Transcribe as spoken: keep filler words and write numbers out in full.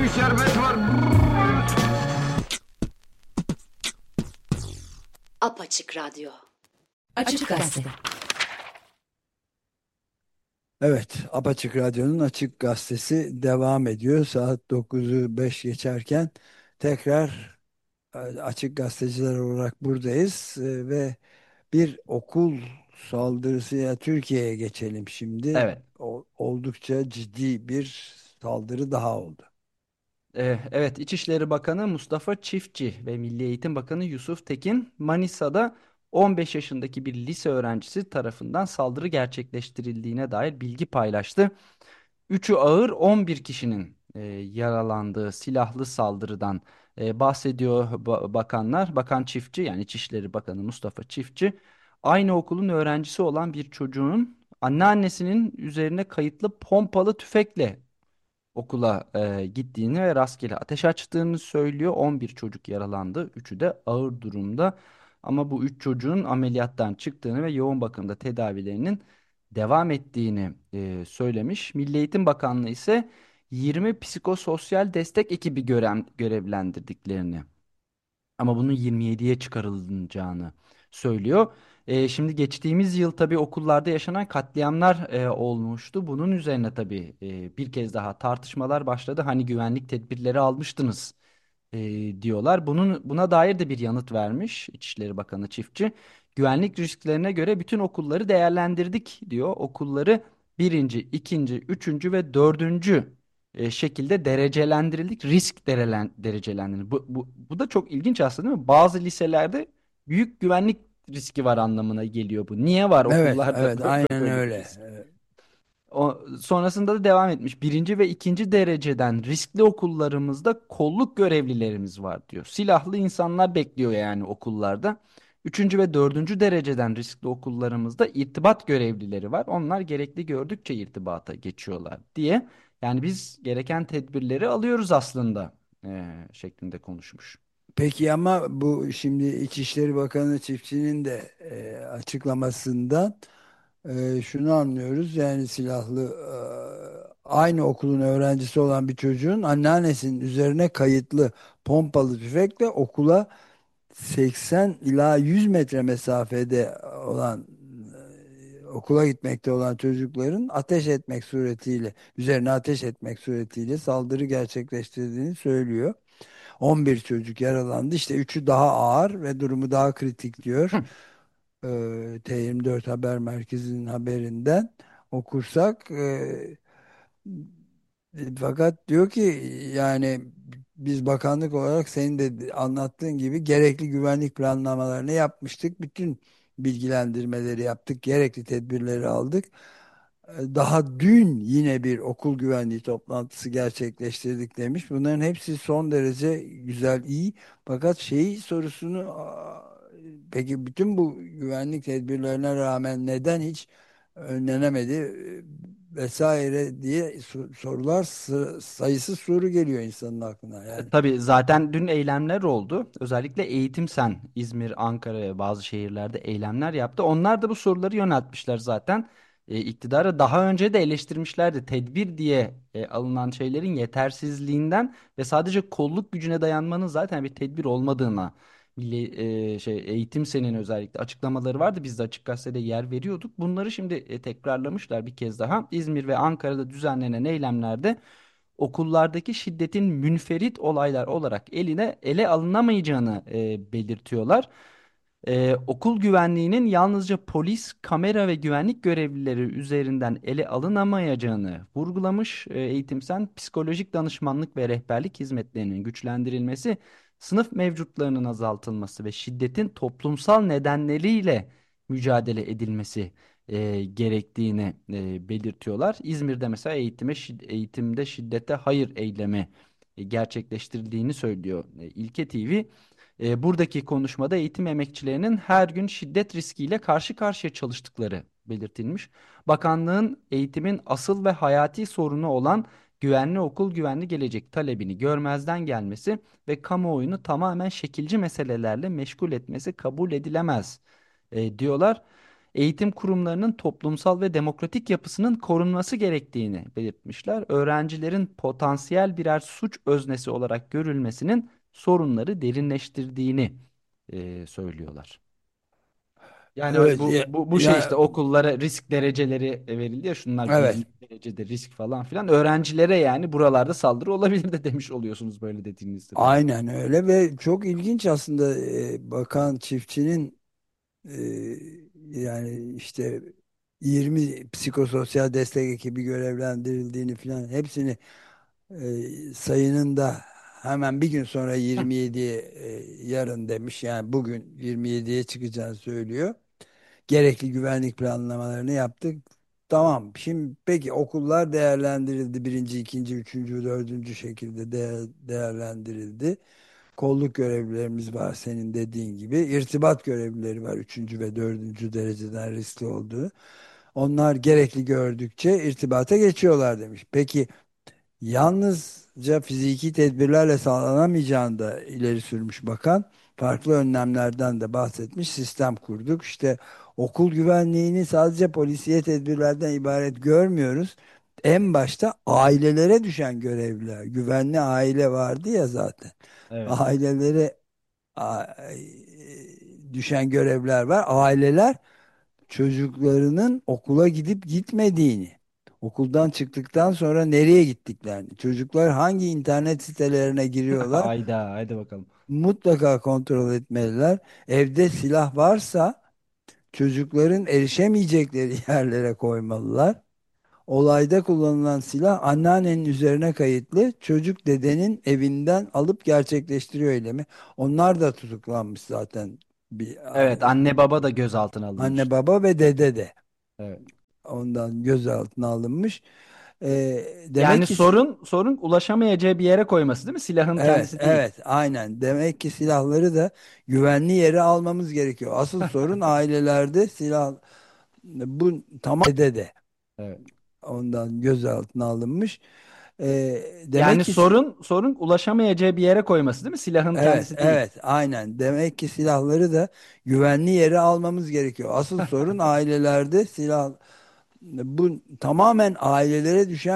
şerbet var. Apaçık Radyo. Açık Gazete. Evet, Apaçık Radyo'nun Açık Gazetesi devam ediyor. Saat dokuzu beş geçerken tekrar e, Açık Gazeteciler olarak buradayız. E, ve bir okul saldırısıyla Türkiye'ye geçelim şimdi. Evet. O- oldukça ciddi bir saldırı daha oldu. Ee, Evet, İçişleri Bakanı Mustafa Çiftçi ve Milli Eğitim Bakanı Yusuf Tekin Manisa'da on beş yaşındaki bir lise öğrencisi tarafından saldırı gerçekleştirildiğine dair bilgi paylaştı. Üçü ağır, on bir kişinin e, yaralandığı silahlı saldırıdan e, bahsediyor ba- bakanlar. Bakan Çiftçi, yani İçişleri Bakanı Mustafa Çiftçi, aynı okulun öğrencisi olan bir çocuğun anneannesinin üzerine kayıtlı pompalı tüfekle okula e, gittiğini ve rastgele ateş açtığını söylüyor. on bir çocuk yaralandı. Üçü de ağır durumda. Ama bu üç çocuğun ameliyattan çıktığını ve yoğun bakımda tedavilerinin devam ettiğini e, söylemiş. Milli Eğitim Bakanlığı ise yirmi psikososyal destek ekibi görev, görevlendirdiklerini, ama bunun yirmi yediye çıkarılacağını söylüyor. E, şimdi geçtiğimiz yıl tabii okullarda yaşanan katliamlar e, olmuştu. Bunun üzerine tabii e, bir kez daha tartışmalar başladı. Hani güvenlik tedbirleri almıştınız e, diyorlar. Bunun buna dair de bir yanıt vermiş İçişleri Bakanı Çiftçi. Güvenlik risklerine göre bütün okulları değerlendirdik diyor. Okulları birinci, ikinci, üçüncü ve dördüncü e, şekilde derecelendirildik. Risk derelen, derecelendirildi. Bu, bu, bu da çok ilginç aslında, değil mi? Bazı liselerde büyük güvenlik riski var anlamına geliyor bu. Niye var Evet, okullarda evet, bö- bö- aynen böyle bir öyle. risk? E, O, sonrasında da devam etmiş. Birinci ve ikinci dereceden riskli okullarımızda kolluk görevlilerimiz var diyor. Silahlı insanlar bekliyor yani okullarda. Üçüncü ve dördüncü dereceden riskli okullarımızda irtibat görevlileri var. Onlar gerekli gördükçe irtibata geçiyorlar diye. Yani biz gereken tedbirleri alıyoruz aslında eee, şeklinde konuşmuş. Peki ama bu şimdi İçişleri Bakanı Çiftçi'nin de e, açıklamasından e, şunu anlıyoruz. Yani silahlı e, aynı okulun öğrencisi olan bir çocuğun anneannesinin üzerine kayıtlı pompalı tüfekle okula seksen ila yüz metre mesafede olan e, okula gitmekte olan çocukların ateş etmek suretiyle üzerine ateş etmek suretiyle saldırı gerçekleştirdiğini söylüyor. on bir çocuk yaralandı. İşte üçü daha ağır ve durumu daha kritik diyor. Hı. Ee, T yirmi dört Haber Merkezi'nin haberinden okursak e, fakat diyor ki yani biz bakanlık olarak senin de anlattığın gibi gerekli güvenlik planlamalarını yapmıştık. Bütün bilgilendirmeleri yaptık. Gerekli tedbirleri aldık. E, Daha dün yine bir okul güvenliği toplantısı gerçekleştirdik demiş. Bunların hepsi son derece güzel, iyi. Fakat şeyi sorusunu aa, peki bütün bu güvenlik tedbirlerine rağmen neden hiç önlenemedi e, vesaire diye sor- sorular sı- sayısız soru geliyor insanın aklına E, yani. Tabii zaten dün eylemler oldu. Özellikle Eğitim Sen, İzmir, Ankara ve bazı şehirlerde eylemler yaptı. Onlar da bu soruları yöneltmişler zaten. E, iktidara daha önce de eleştirmişlerdi. Tedbir diye e, alınan şeylerin yetersizliğinden ve sadece kolluk gücüne dayanmanın zaten bir tedbir olmadığına, Milli e, şey Eğitim Sen'in özellikle açıklamaları vardı. Biz de Açık Gazete'de yer veriyorduk. Bunları şimdi e, tekrarlamışlar bir kez daha. İzmir ve Ankara'da düzenlenen eylemlerde okullardaki şiddetin münferit olaylar olarak eline ele alınamayacağını e, belirtiyorlar. E, okul güvenliğinin yalnızca polis, kamera ve güvenlik görevlileri üzerinden ele alınamayacağını vurgulamış. E, Eğitimsen psikolojik danışmanlık ve rehberlik hizmetlerinin güçlendirilmesi, sınıf mevcutlarının azaltılması ve şiddetin toplumsal nedenleriyle mücadele edilmesi e, gerektiğini e, belirtiyorlar. İzmir'de mesela eğitime şid- eğitimde şiddete hayır eylemi e, gerçekleştirildiğini söylüyor e, İlke T V. E, buradaki konuşmada eğitim emekçilerinin her gün şiddet riskiyle karşı karşıya çalıştıkları belirtilmiş. Bakanlığın eğitimin asıl ve hayati sorunu olan güvenli okul, güvenli gelecek talebini görmezden gelmesi ve kamuoyunu tamamen şekilci meselelerle meşgul etmesi kabul edilemez e, diyorlar. eğitim kurumlarının toplumsal ve demokratik yapısının korunması gerektiğini belirtmişler. Öğrencilerin potansiyel birer suç öznesi olarak görülmesinin sorunları derinleştirdiğini e, söylüyorlar. Yani Evet bu ya, bu bu şey işte ya okullara risk dereceleri verildi ya, şunlar evet. birinci derecede risk falan filan, öğrencilere yani buralarda saldırı olabilir de demiş oluyorsunuz böyle dediğiniz zaman. Aynen öyle ve çok ilginç aslında, e, Bakan Çiftçi'nin e, yani işte yirmi psikososyal destek ekibi görevlendirildiğini falan hepsini, e, sayının da hemen bir gün sonra yirmi yediye, e, yarın demiş, yani bugün yirmi yediye çıkacağını söylüyor. Gerekli güvenlik planlamalarını yaptık. Tamam. Şimdi peki okullar değerlendirildi. Birinci, ikinci, üçüncü, dördüncü şekilde de değerlendirildi. Kolluk görevlilerimiz var senin dediğin gibi. İrtibat görevlileri var. Üçüncü ve dördüncü dereceden riskli olduğu. Onlar gerekli gördükçe irtibata geçiyorlar demiş. Peki yalnızca fiziki tedbirlerle sağlanamayacağını da ileri sürmüş bakan. Farklı önlemlerden de bahsetmiş. Sistem kurduk. İşte okul güvenliğini sadece polisiye tedbirlerden ibaret görmüyoruz. En başta ailelere düşen görevler. Güvenli aile vardı ya zaten. Evet. Ailelere a- düşen görevler var. Aileler çocuklarının okula gidip gitmediğini, okuldan çıktıktan sonra nereye gittiklerini, çocuklar hangi internet sitelerine giriyorlar, Hayda, haydi bakalım. mutlaka kontrol etmeliler. Evde silah varsa çocukların erişemeyecekleri yerlere koymalılar. Olayda kullanılan silah anneannenin üzerine kayıtlı. Çocuk dedenin evinden alıp gerçekleştiriyor eylemi. Onlar da tutuklanmış zaten. Bir Evet, aile. anne baba da gözaltına Anne alınmış. baba ve dede de Evet. ondan gözaltına alınmış. Ee, demek Yani ki sorun sorun ulaşamayacağı bir yere koyması değil mi? Silahın evet, kendisi değil. evet, aynen. Demek ki silahları da güvenli yere almamız gerekiyor. Asıl sorun ailelerde silah, bu tamam, dede de Evet. ondan gözaltına alınmış. Ee, demek Yani ki si- sorun sorun ulaşamayacağı bir yere koyması değil mi? Silahın evet, kendisi değil. evet, aynen. Demek ki silahları da güvenli yere almamız gerekiyor. Asıl sorun ailelerde silah, bu tamamen ailelere düşen